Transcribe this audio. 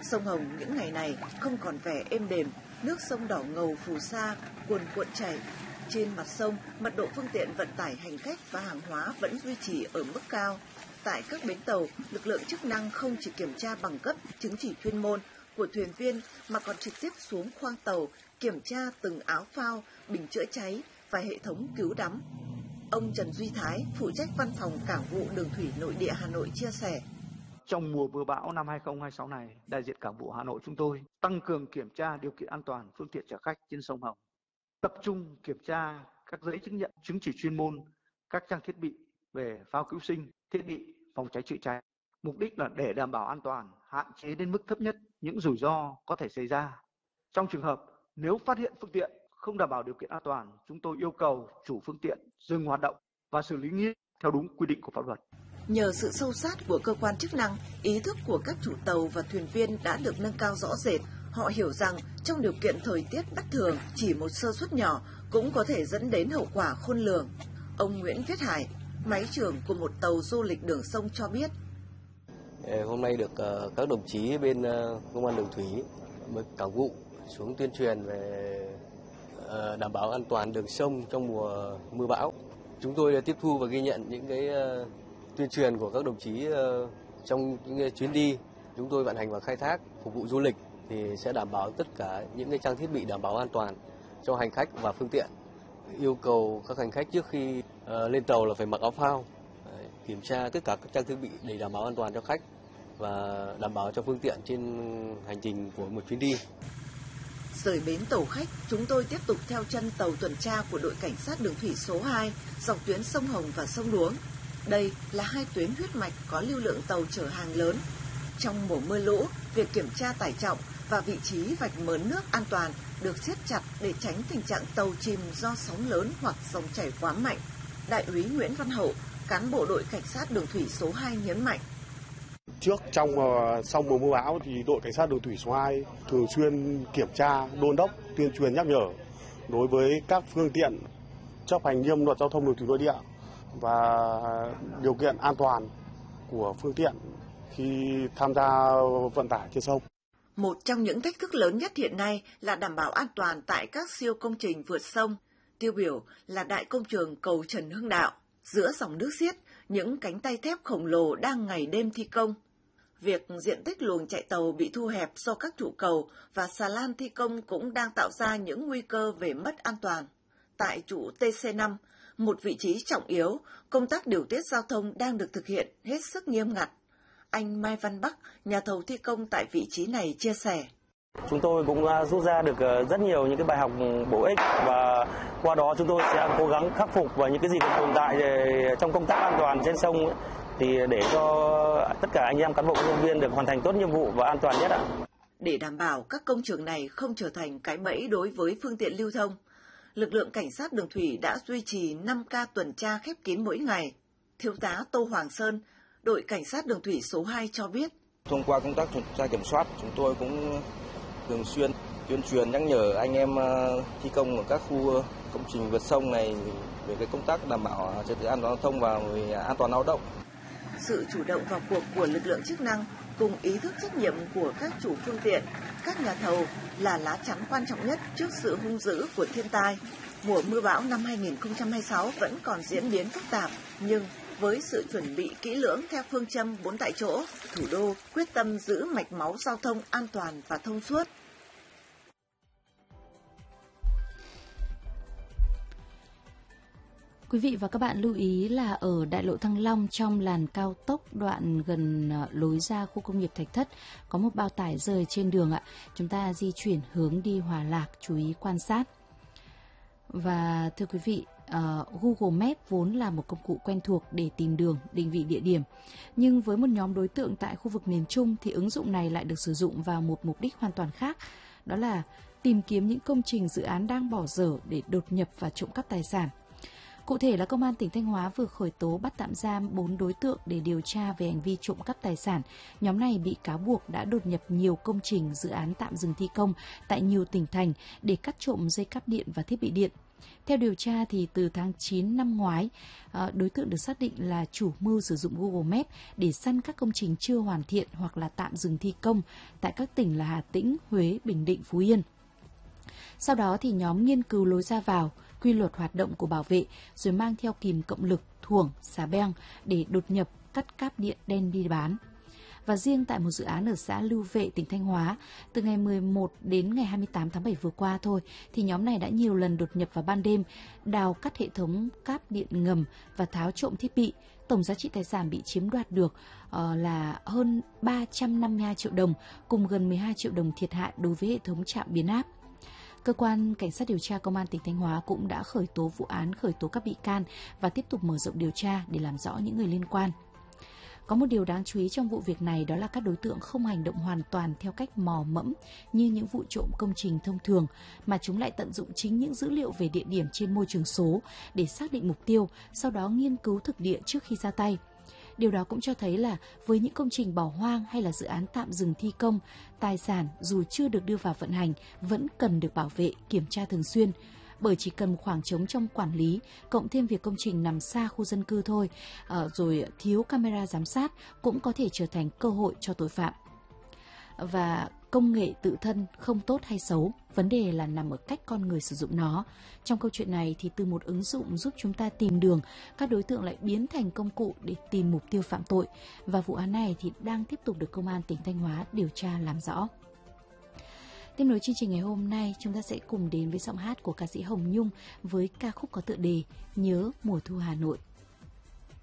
Sông Hồng những ngày này không còn vẻ êm đềm, nước sông đỏ ngầu phù sa, cuồn cuộn chảy. Trên mặt sông, mật độ phương tiện vận tải hành khách và hàng hóa vẫn duy trì ở mức cao. Tại các bến tàu, lực lượng chức năng không chỉ kiểm tra bằng cấp, chứng chỉ chuyên môn của thuyền viên mà còn trực tiếp xuống khoang tàu, kiểm tra từng áo phao, bình chữa cháy và hệ thống cứu đắm. Ông Trần Duy Thái, phụ trách văn phòng Cảng vụ Đường thủy Nội địa Hà Nội chia sẻ. Trong mùa mưa bão năm 2026 này, đại diện Cảng vụ Hà Nội chúng tôi tăng cường kiểm tra điều kiện an toàn phương tiện chở khách trên sông Hồng, tập trung kiểm tra các giấy chứng nhận, chứng chỉ chuyên môn, các trang thiết bị về phao cứu sinh, thiết bị phòng cháy chữa cháy. Mục đích là để đảm bảo an toàn, hạn chế đến mức thấp nhất những rủi ro có thể xảy ra. Trong trường hợp nếu phát hiện phương tiện không đảm bảo điều kiện an toàn, chúng tôi yêu cầu chủ phương tiện dừng hoạt động và xử lý nghiêm theo đúng quy định của pháp luật. Nhờ sự sâu sát của cơ quan chức năng, ý thức của các chủ tàu và thuyền viên đã được nâng cao rõ rệt. Họ hiểu rằng trong điều kiện thời tiết bất thường, chỉ một sơ suất nhỏ cũng có thể dẫn đến hậu quả khôn lường. Ông Nguyễn Viết Hải, máy trưởng của một tàu du lịch đường sông cho biết. Hôm nay được các đồng chí bên công an đường thủy, cảng vụ xuống tuyên truyền về đảm bảo an toàn đường sông trong mùa mưa bão. Chúng tôi đã tiếp thu và ghi nhận những cái tuyên truyền của các đồng chí trong những chuyến đi chúng tôi vận hành và khai thác phục vụ du lịch thì sẽ đảm bảo tất cả những cái trang thiết bị đảm bảo an toàn cho hành khách và phương tiện. Yêu cầu các hành khách trước khi lên tàu là phải mặc áo phao, kiểm tra tất cả các trang thiết bị để đảm bảo an toàn cho khách và đảm bảo cho phương tiện trên hành trình của một chuyến đi. Rời bến tàu khách, chúng tôi tiếp tục theo chân tàu tuần tra của đội cảnh sát đường thủy số 2 dọc tuyến sông Hồng và sông Đuống. Đây là hai tuyến huyết mạch có lưu lượng tàu chở hàng lớn. Trong mùa mưa lũ, việc kiểm tra tải trọng và vị trí vạch mớn nước an toàn được siết chặt để tránh tình trạng tàu chìm do sóng lớn hoặc dòng chảy quá mạnh. Đại úy Nguyễn Văn Hậu, cán bộ đội cảnh sát đường thủy số 2 nhấn mạnh. Trước, trong và sau mùa mưa bão thì đội cảnh sát đường thủy số 2 thường xuyên kiểm tra, đôn đốc, tuyên truyền nhắc nhở đối với các phương tiện chấp hành nghiêm luật giao thông đường thủy nội địa và điều kiện an toàn của phương tiện khi tham gia vận tải trên sông. Một trong những thách thức lớn nhất hiện nay là đảm bảo an toàn tại các siêu công trình vượt sông. Tiêu biểu là đại công trường cầu Trần Hưng Đạo. Giữa dòng nước xiết, những cánh tay thép khổng lồ đang ngày đêm thi công. Việc diện tích luồng chạy tàu bị thu hẹp do các trụ cầu và xà lan thi công cũng đang tạo ra những nguy cơ về mất an toàn. Tại trụ TC5, một vị trí trọng yếu, công tác điều tiết giao thông đang được thực hiện hết sức nghiêm ngặt. Anh Mai Văn Bắc, nhà thầu thi công tại vị trí này chia sẻ. Chúng tôi cũng rút ra được rất nhiều những cái bài học bổ ích và qua đó chúng tôi sẽ cố gắng khắc phục vào những cái gì còn tồn tại trong công tác an toàn trên sông thì để cho tất cả anh em cán bộ công nhân viên được hoàn thành tốt nhiệm vụ và an toàn nhất ạ. Để đảm bảo các công trường này không trở thành cái bẫy đối với phương tiện lưu thông, lực lượng cảnh sát đường thủy đã duy trì 5 ca tuần tra khép kín mỗi ngày. Thiếu tá Tô Hoàng Sơn, đội cảnh sát đường thủy số 2 cho biết. Thông qua công tác tuần tra kiểm soát, chúng tôi cũng thường xuyên tuyên truyền nhắc nhở anh em thi công ở các khu công trình vượt sông này về cái công tác đảm bảo trật tự an toàn giao thông và an toàn lao động. Sự chủ động vào cuộc của lực lượng chức năng cùng ý thức trách nhiệm của các chủ phương tiện, các nhà thầu là lá chắn quan trọng nhất trước sự hung dữ của thiên tai. Mùa mưa bão năm 2026 vẫn còn diễn biến phức tạp, nhưng với sự chuẩn bị kỹ lưỡng theo phương châm 4 tại chỗ, thủ đô quyết tâm giữ mạch máu giao thông an toàn và thông suốt. Quý vị và các bạn lưu ý là ở đại lộ Thăng Long trong làn cao tốc đoạn gần lối ra khu công nghiệp Thạch Thất có một bao tải rơi trên đường ạ. Chúng ta di chuyển hướng đi Hòa Lạc, chú ý quan sát. Và thưa quý vị, Google Maps vốn là một công cụ quen thuộc để tìm đường, định vị địa điểm. Nhưng với một nhóm đối tượng tại khu vực miền Trung thì ứng dụng này lại được sử dụng vào một mục đích hoàn toàn khác. Đó là tìm kiếm những công trình dự án đang bỏ dở để đột nhập và trộm cắp tài sản. Cụ thể là Công an tỉnh Thanh Hóa vừa khởi tố bắt tạm giam 4 đối tượng để điều tra về hành vi trộm cắp tài sản. Nhóm này bị cáo buộc đã đột nhập nhiều công trình dự án tạm dừng thi công tại nhiều tỉnh thành để cắt trộm dây cáp điện và thiết bị điện. Theo điều tra thì từ tháng 9 năm ngoái, đối tượng được xác định là chủ mưu sử dụng Google Maps để săn các công trình chưa hoàn thiện hoặc là tạm dừng thi công tại các tỉnh là Hà Tĩnh, Huế, Bình Định, Phú Yên. Sau đó thì nhóm nghiên cứu lối ra vào, quy luật hoạt động của bảo vệ, rồi mang theo kìm cộng lực, thuổng, xà beng để đột nhập cắt cáp điện đen đi bán. Và riêng tại một dự án ở xã Lưu Vệ, tỉnh Thanh Hóa, từ ngày 11 đến ngày 28 tháng 7 vừa qua thôi, thì nhóm này đã nhiều lần đột nhập vào ban đêm, đào cắt hệ thống cáp điện ngầm và tháo trộm thiết bị. Tổng giá trị tài sản bị chiếm đoạt được là hơn 352 triệu đồng, cùng gần 12 triệu đồng thiệt hại đối với hệ thống trạm biến áp. Cơ quan Cảnh sát điều tra Công an tỉnh Thanh Hóa cũng đã khởi tố vụ án, khởi tố các bị can và tiếp tục mở rộng điều tra để làm rõ những người liên quan. Có một điều đáng chú ý trong vụ việc này, đó là các đối tượng không hành động hoàn toàn theo cách mò mẫm như những vụ trộm công trình thông thường, mà chúng lại tận dụng chính những dữ liệu về địa điểm trên môi trường số để xác định mục tiêu, sau đó nghiên cứu thực địa trước khi ra tay. Điều đó cũng cho thấy là với những công trình bỏ hoang hay là dự án tạm dừng thi công, tài sản dù chưa được đưa vào vận hành vẫn cần được bảo vệ, kiểm tra thường xuyên. Bởi chỉ cần một khoảng trống trong quản lý, cộng thêm việc công trình nằm xa khu dân cư thôi, rồi thiếu camera giám sát cũng có thể trở thành cơ hội cho tội phạm. Và công nghệ tự thân không tốt hay xấu, vấn đề là nằm ở cách con người sử dụng nó. Trong câu chuyện này thì từ một ứng dụng giúp chúng ta tìm đường, các đối tượng lại biến thành công cụ để tìm mục tiêu phạm tội. Và vụ án này thì đang tiếp tục được Công an tỉnh Thanh Hóa điều tra làm rõ. Tiếp nối chương trình ngày hôm nay, chúng ta sẽ cùng đến với giọng hát của ca sĩ Hồng Nhung với ca khúc có tựa đề Nhớ mùa thu Hà Nội.